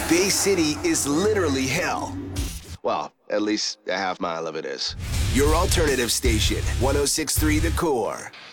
Bay City is literally hell. Well, at least a half mile of it is. Your alternative station, 106.3 The Core.